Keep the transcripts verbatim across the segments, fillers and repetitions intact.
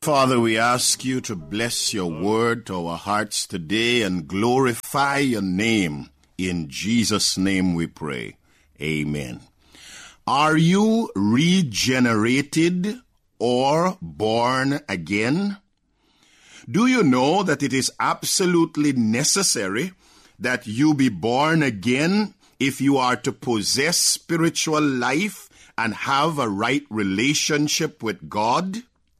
Father, we ask you to bless your word to our hearts today and glorify your name. In Jesus' name we pray. Amen. Are you regenerated or born again? Do you know that it is absolutely necessary that you be born again if you are to possess spiritual life and have a right relationship with God?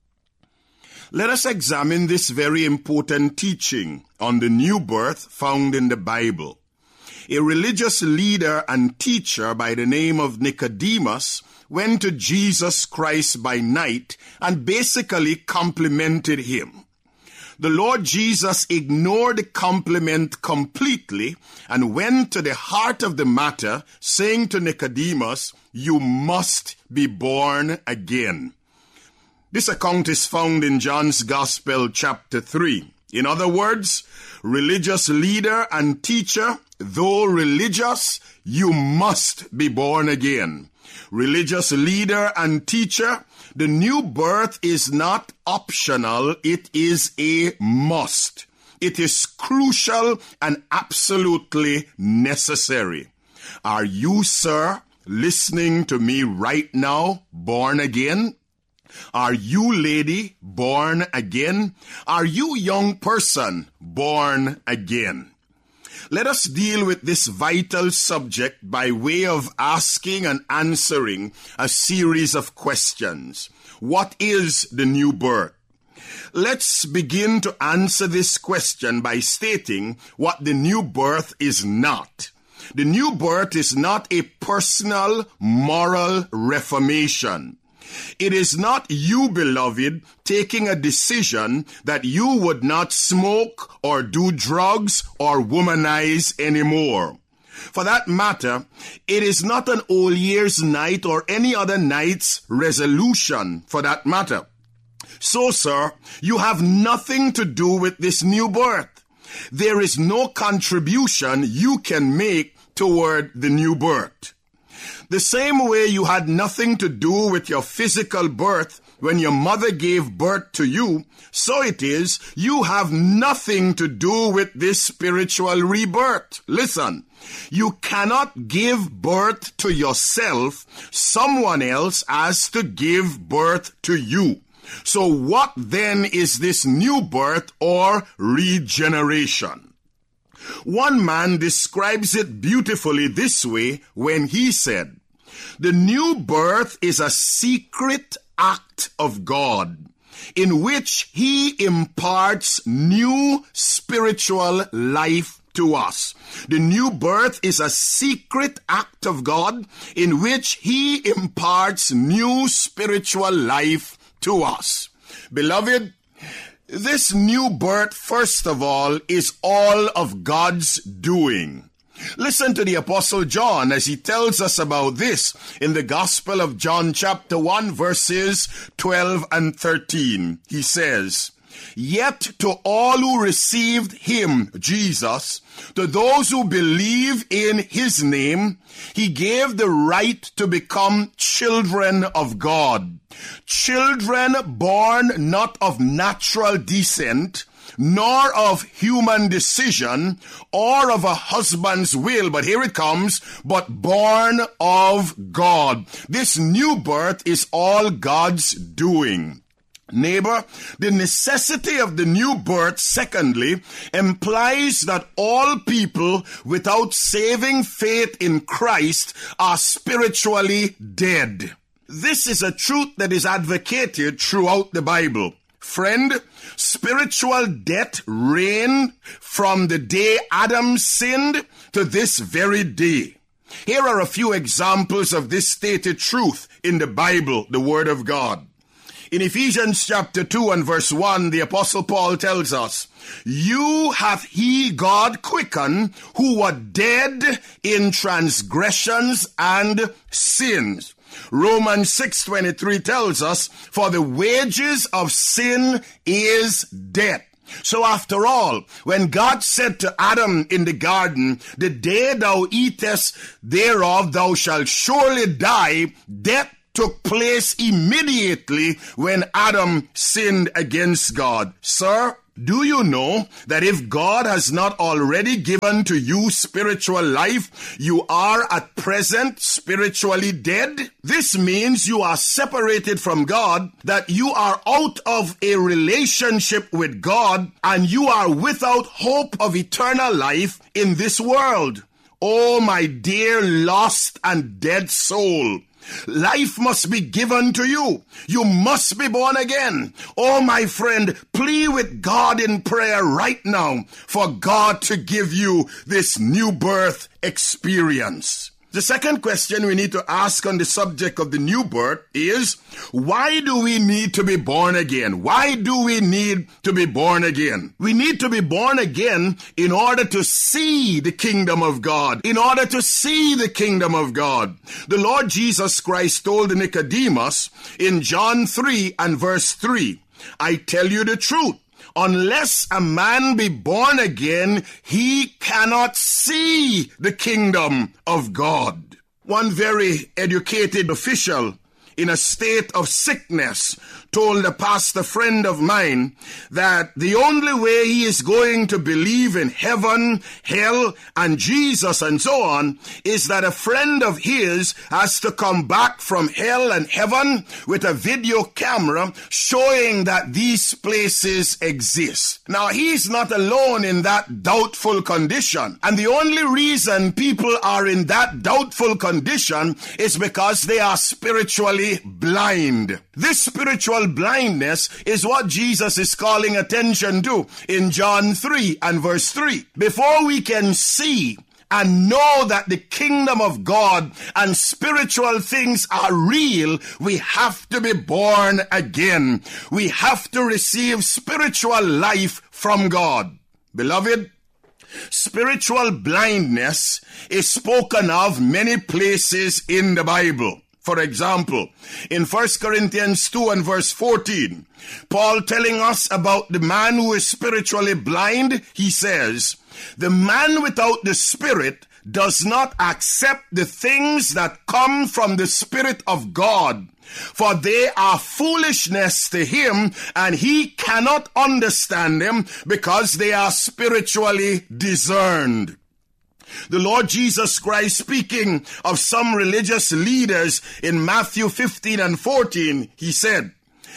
Let us examine this very important teaching on the new birth found in the Bible. A religious leader and teacher by the name of Nicodemus went to Jesus Christ by night and basically complimented him. The Lord Jesus ignored the compliment completely and went to the heart of the matter, saying to Nicodemus, "You must be born again." This account is found in John's Gospel, chapter three. In other words, religious leader and teacher, though religious, you must be born again. Religious leader and teacher, the new birth is not optional, it is a must. It is crucial and absolutely necessary. Are you, sir, listening to me right now, born again? Are you, lady, born again? Are you, young person, born again? Let us deal with this vital subject by way of asking and answering a series of questions. What is the new birth? Let's begin to answer this question by stating what the new birth is not. The new birth is not a personal moral reformation. It is not you, beloved, taking a decision that you would not smoke or do drugs or womanize anymore. For that matter, it is not an old year's night or any other night's resolution for that matter. So, sir, you have nothing to do with this new birth. There is no contribution you can make toward the new birth. The same way you had nothing to do with your physical birth when your mother gave birth to you, so it is you have nothing to do with this spiritual rebirth. Listen, you cannot give birth to yourself. Someone else has to give birth to you. So what then is this new birth or regeneration? One man describes it beautifully this way when he said, "The new birth is a secret act of God in which he imparts new spiritual life to us." The new birth is a secret act of God in which he imparts new spiritual life to us. Beloved, this new birth, first of all, is all of God's doing. Listen to the Apostle John as he tells us about this in the Gospel of John chapter one, verses twelve and thirteen. He says, "Yet to all who received him," Jesus, "to those who believe in his name, he gave the right to become children of God." Children born not of natural descent, nor of human decision, or of a husband's will, but here it comes, but born of God. This new birth is all God's doing. Neighbor, the necessity of the new birth, secondly, implies that all people without saving faith in Christ are spiritually dead. This is a truth that is advocated throughout the Bible. Friend, spiritual death reigned from the day Adam sinned to this very day. Here are a few examples of this stated truth in the Bible, the Word of God. In Ephesians chapter two and verse one, the Apostle Paul tells us, "You hath he, God, quickened, who were dead in transgressions and sins." Romans six twenty-three tells us, "For the wages of sin is death." So after all, when God said to Adam in the garden, "The day thou eatest thereof, thou shalt surely die," death took place immediately when Adam sinned against God. Sir, do you know that if God has not already given to you spiritual life, you are at present spiritually dead? This means you are separated from God, that you are out of a relationship with God, and you are without hope of eternal life in this world. Oh, my dear lost and dead soul, life must be given to you. You must be born again. Oh, my friend, plead with God in prayer right now for God to give you this new birth experience. The second question we need to ask on the subject of the new birth is, why do we need to be born again? Why do we need to be born again? We need to be born again in order to see the kingdom of God. In order to see the kingdom of God. The Lord Jesus Christ told Nicodemus in John three and verse three, I tell you the truth. Unless a man be born again, he cannot see the kingdom of God. One very educated official in a state of sickness told a pastor friend of mine that the only way he is going to believe in heaven, hell, and Jesus and so on is that a friend of his has to come back from hell and heaven with a video camera showing that these places exist. Now, he's not alone in that doubtful condition. And the only reason people are in that doubtful condition is because they are spiritually blind. This spiritual blindness is what Jesus is calling attention to in John three and verse three. Before we can see and know that the kingdom of God and spiritual things are real, we have to be born again. We have to receive spiritual life from God. Beloved, spiritual blindness is spoken of many places in the Bible. For example, in First Corinthians two and verse fourteen, Paul telling us about the man who is spiritually blind, he says, the man without the Spirit does not accept the things that come from the Spirit of God, for they are foolishness to him, and he cannot understand them because they are spiritually discerned. The Lord Jesus Christ, speaking of some religious leaders in Matthew fifteen and fourteen, he said,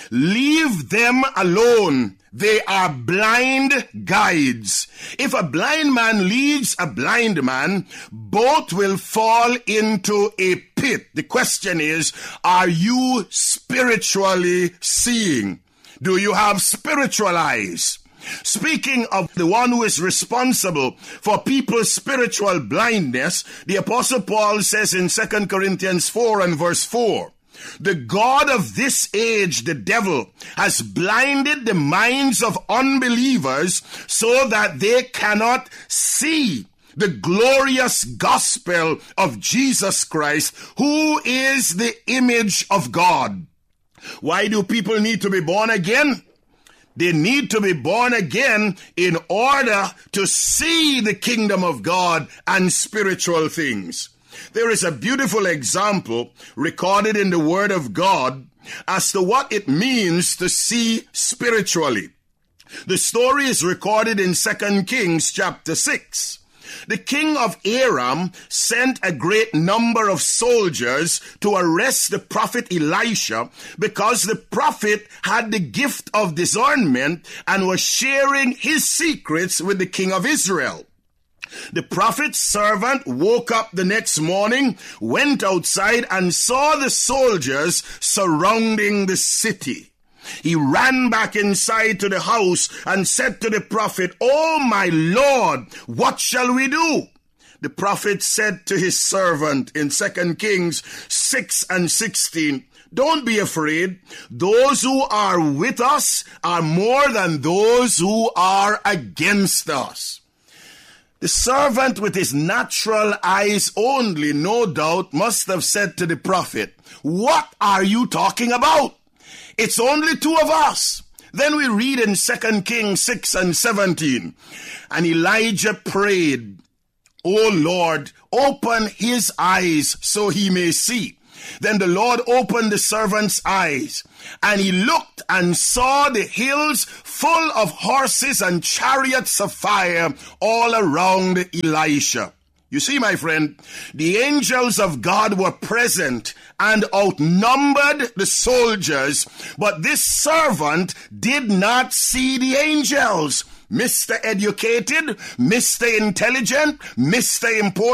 leave them alone. They are blind guides. If a blind man leads a blind man, both will fall into a pit. The question is, are you spiritually seeing? Do you have spiritual eyes? Speaking of the one who is responsible for people's spiritual blindness, the Apostle Paul says in Second Corinthians four and verse four, the God of this age, the devil, has blinded the minds of unbelievers so that they cannot see the glorious gospel of Jesus Christ, who is the image of God. Why do people need to be born again? They need to be born again in order to see the kingdom of God and spiritual things. There is a beautiful example recorded in the Word of God as to what it means to see spiritually. The story is recorded in Second Kings chapter six. The king of Aram sent a great number of soldiers to arrest the prophet Elisha because the prophet had the gift of discernment and was sharing his secrets with the king of Israel. The prophet's servant woke up the next morning, went outside, and saw the soldiers surrounding the city. He ran back inside to the house and said to the prophet, "Oh, my Lord, what shall we do?" The prophet said to his servant in Second Kings six and sixteen, "Don't be afraid. Those who are with us are more than those who are against us." The servant, with his natural eyes only, no doubt, must have said to the prophet, "What are you talking about? It's only two of us." Then we read in Second Kings six and seventeen, and Elijah prayed, "O Lord, open his eyes so he may see." Then the Lord opened the servant's eyes, and he looked and saw the hills full of horses and chariots of fire all around Elisha. You see, my friend, the angels of God were present and outnumbered the soldiers, but this servant did not see the angels. Mister Educated, Mister Intelligent, Mister Important,